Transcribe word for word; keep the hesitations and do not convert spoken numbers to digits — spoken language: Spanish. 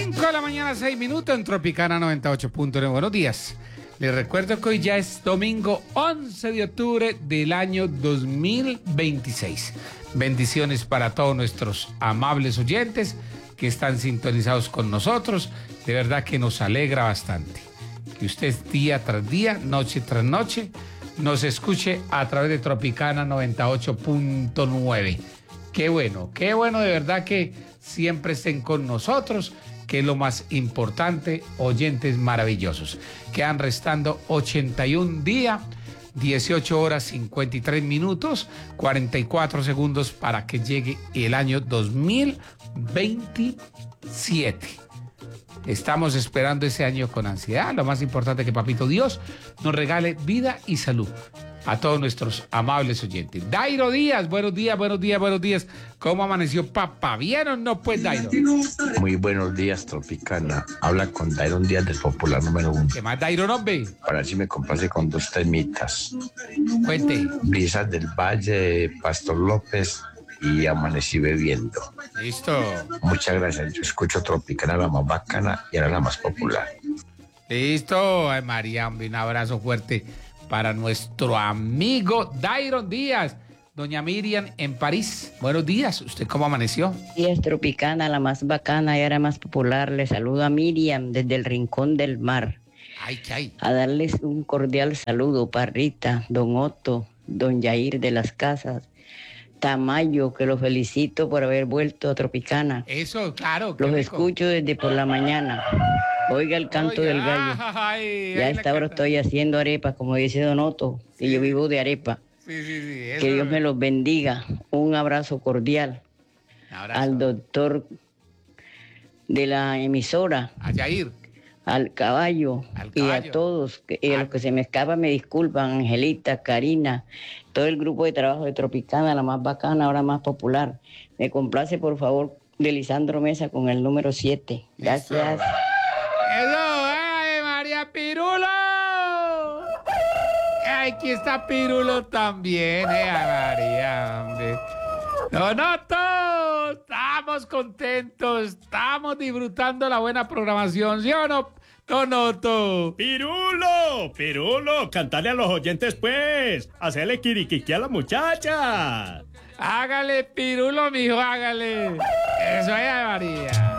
cinco de la mañana, seis minutos en Tropicana noventa y ocho punto nueve. Buenos días. Les recuerdo que hoy ya es domingo once de octubre del año dos mil veintiséis. Bendiciones para todos nuestros amables oyentes que están sintonizados con nosotros. De verdad que nos alegra bastante que usted día tras día, noche tras noche, nos escuche a través de Tropicana noventa y ocho punto nueve. Qué bueno, qué bueno de verdad que siempre estén con nosotros, que es lo más importante, oyentes maravillosos. Quedan restando ochenta y un días, dieciocho horas cincuenta y tres minutos, cuarenta y cuatro segundos para que llegue el año dos mil veintisiete. Estamos esperando ese año con ansiedad. Lo más importante es que Papito Dios nos regale vida y salud a todos nuestros amables oyentes. Dairo Díaz, buenos días, buenos días, buenos días. ¿Cómo amaneció papá? ¿Bien o no, pues, Dairo? Muy buenos días, Tropicana. Habla con Dairon Díaz del Popular número uno. ¿Qué más, Dairo, no ve? Para ver si me complace con dos temitas. Cuente. Brisas del Valle de Pastor López y Amanecí bebiendo. Listo. Muchas gracias. Yo escucho Tropicana, la más bacana y ahora la más popular. Listo. Ay, María, hombre, un abrazo fuerte para nuestro amigo Dairon Díaz. Doña Miriam en París. Buenos días. ¿Usted cómo amaneció? Días, Tropicana, la más bacana y ahora más popular. Le saludo a Miriam desde el Rincón del Mar. Ay, ¿qué hay? A darles un cordial saludo, Parrita, don Otto, don Yair de las Casas, Tamayo, que los felicito por haber vuelto a Tropicana. Eso, claro. Los rico. Escucho desde por la mañana. Oiga el canto Oiga, del gallo. Ay, Ya a ay, esta la hora canta. estoy haciendo arepas, como dice don Otto, que Sí. yo vivo de arepa. Sí, sí, sí. Eso. Que Dios me los bendiga. Un abrazo cordial Un abrazo. al doctor de la emisora, A Yair. al caballo, Al y caballo. a todos, que- y a Ah. los que se me escapan me disculpan, Angelita, Karina, todo el grupo de trabajo de Tropicana, la más bacana, ahora más popular. Me complace, por favor, de Lisandro Mesa con el número siete. Gracias. Eso. ¡Ay, María Pirulo! Ay, aquí está Pirulo también, eh, María, hombre. No, no, todos estamos contentos, estamos disfrutando la buena programación, ¿sí o no? No, no, todo. Pirulo, Pirulo, cantale a los oyentes pues, hacerle quiriquiqui a la muchacha. Hágale, Pirulo, mijo, hágale. Eso es, María.